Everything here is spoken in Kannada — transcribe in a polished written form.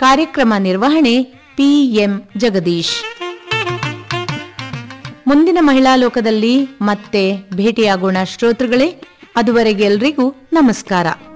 ಕಾರ್ಯಕ್ರಮ ನಿರ್ವಹಣೆ ಪಿಎಂ ಜಗದೀಶ್. ಮುಂದಿನ ಮಹಿಳಾ ಲೋಕದಲ್ಲಿ ಮತ್ತೆ ಭೇಟಿಯಾಗೋಣ ಶ್ರೋತೃಗಳೇ. ಅದುವರೆಗೆ ಎಲ್ರಿಗೂ ನಮಸ್ಕಾರ.